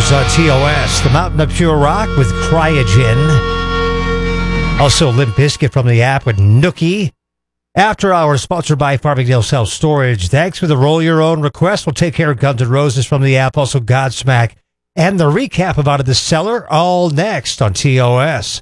News on TOS. The Mountain of Pure Rock with Cryogen. Also, Limp Bizkit from the app with Nookie. After Hours, sponsored by Farmingdale Self Storage. Thanks for the roll your own request. We'll take care of Guns N' Roses from the app. Also, Godsmack. And the recap about it, the cellar, all next on TOS.